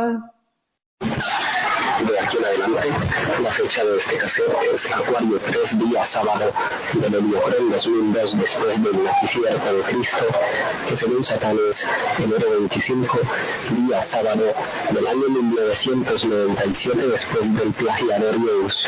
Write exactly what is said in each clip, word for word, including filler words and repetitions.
fecha? De aquí en adelante, la fecha de este cassette es Acuario tres, día sábado del Heliocrón dos mil dos, después del nacimiento de Cristo, que según Satán es enero veinticinco, día sábado del año mil novecientos noventa y siete, después del plagiador Zeus.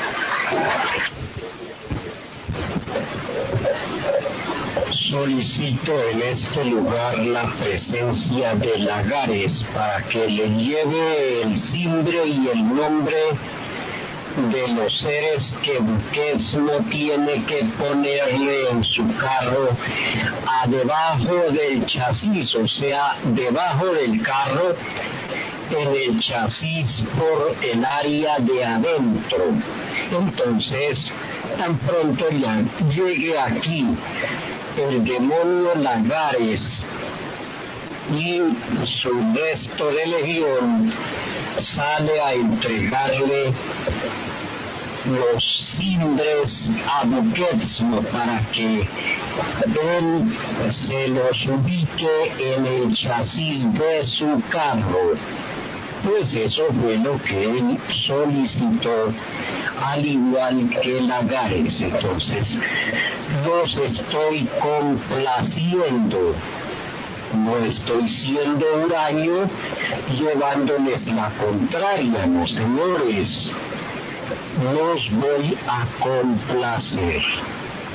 Solicito en este lugar la presencia de Lagares para que le lleve el cimbre y el nombre de los seres que Buquets no tiene que ponerle en su carro a debajo del chasis, o sea, debajo del carro, en el chasis por el área de adentro. Entonces, tan pronto ya llegue aquí el demonio Lagares y su resto de legión, sale a entregarle los cimbres a Buquets para que él se los ubique en el chasis de su carro. Pues eso fue lo que él solicitó, al igual que Lagares. Entonces, los estoy complaciendo, no estoy siendo huraño llevándoles la contraria, no señores, los voy a complacer.